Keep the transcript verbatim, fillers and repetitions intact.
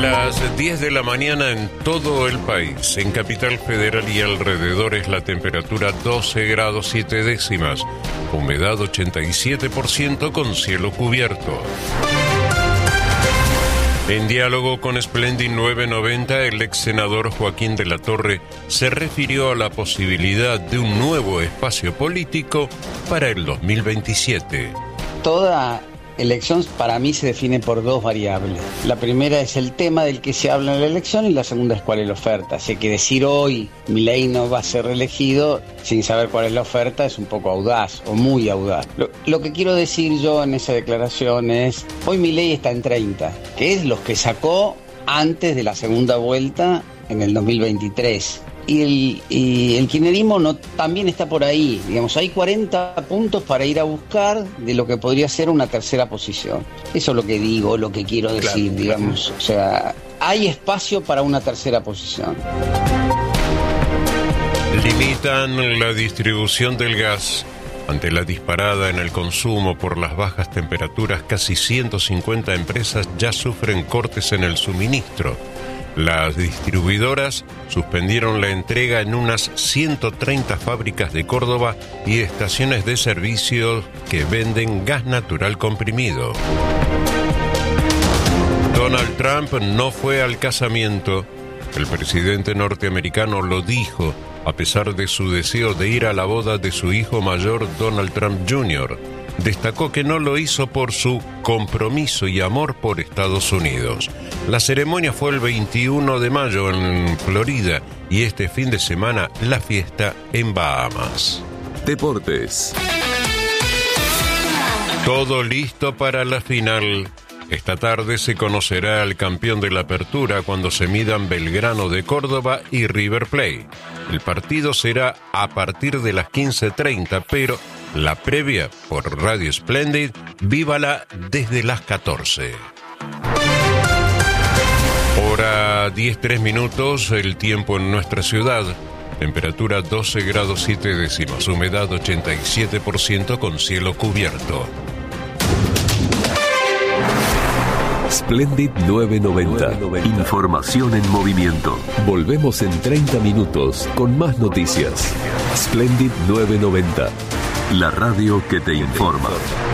Las diez de la mañana en todo el país. En Capital Federal y alrededores la temperatura doce grados siete décimas. Humedad ochenta y siete por ciento con cielo cubierto. En diálogo con Splendid nueve noventa, el ex senador Joaquín de la Torre se refirió a la posibilidad de un nuevo espacio político para el dos mil veintisiete. Toda elección para mí se define por dos variables. La primera es el tema del que se habla en la elección y la segunda es cuál es la oferta. Así que decir hoy Milei no va a ser reelegido sin saber cuál es la oferta es un poco audaz o muy audaz. Lo, lo que quiero decir yo en esa declaración es, hoy Milei está en treinta, que es los que sacó antes de la segunda vuelta en el dos mil veintitrés. Y el, y el kirchnerismo no, también está por ahí, digamos, hay cuarenta puntos para ir a buscar de lo que podría ser una tercera posición. Eso es lo que digo, lo que quiero decir, claro, digamos, o sea, hay espacio para una tercera posición. Limitan la distribución del gas. Ante la disparada en el consumo por las bajas temperaturas, casi ciento cincuenta empresas ya sufren cortes en el suministro. Las distribuidoras suspendieron la entrega en unas ciento treinta fábricas de Córdoba y estaciones de servicio que venden gas natural comprimido. Donald Trump no fue al casamiento. El presidente norteamericano lo dijo a pesar de su deseo de ir a la boda de su hijo mayor, Donald Trump junior Destacó que no lo hizo por su compromiso y amor por Estados Unidos. La ceremonia fue el veintiuno de mayo en Florida y este fin de semana la fiesta en Bahamas. Deportes. Todo listo para la final. Esta tarde se conocerá al campeón de la apertura cuando se midan Belgrano de Córdoba y River Plate. El partido será a partir de las quince treinta, pero la previa por Radio Splendid, vívala desde las catorce. Hora diez tres minutos, el tiempo en nuestra ciudad. Temperatura doce grados siete décimas, humedad ochenta y siete por ciento con cielo cubierto. Splendid nueve noventa. Información en movimiento. Volvemos en treinta minutos con más noticias. Splendid nueve noventa. La radio que te informa.